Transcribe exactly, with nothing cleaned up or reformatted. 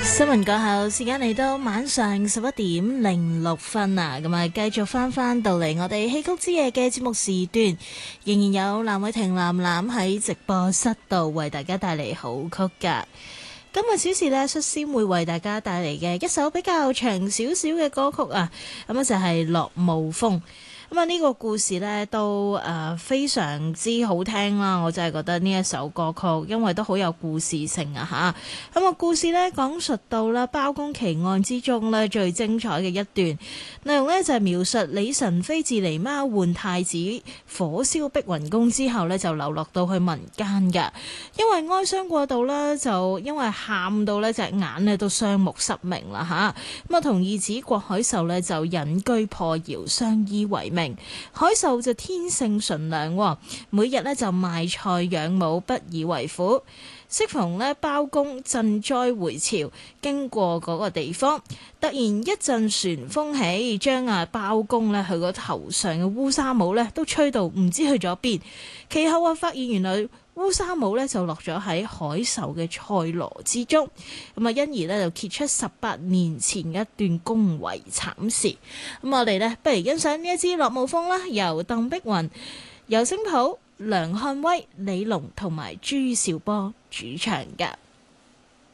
新聞過後，時間嚟到晚上十一點零六分啊！咁啊，繼續翻翻到嚟我哋戲曲之夜嘅節目時段，仍然有藍偉霆藍藍喺直播室度為大家帶嚟好曲噶。今日小時呢，率先會為大家帶嚟嘅一首比較長少少嘅歌曲啊，咁啊就係《落霧風》。咁啊，呢個故事呢都誒、呃、非常之好聽啦！我真係覺得呢一首歌曲，因為都好有故事性啊吓。咁啊，故事呢講述到啦包公奇案之中呢最精彩嘅一段內容呢，就係、是、描述李晨飛自狸貓換太子火燒碧雲宮之後呢，就流落到去民間㗎。因為哀傷過度啦，就因為喊到呢隻眼呢都雙目失明啦吓。咁啊，同義子郭海壽呢，就隱居破窯，相依為命。海壽就天性純良，每日咧就賣菜養母，不以為苦。適逢咧包公賑災回朝，經過嗰個地方，突然一陣旋風起，將啊包公咧佢個頭上嘅烏紗帽咧都吹到唔知去咗邊。其後啊發現原來烏紗帽咧就落咗喺海壽嘅菜籮之中，咁啊因而咧就揭出十八年前一段宮闈慘事。咁我哋咧不如欣賞呢一支《落霧風》啦，由鄧碧雲、尤聲普、梁漢威、李龍同埋朱兆波主唱嘅。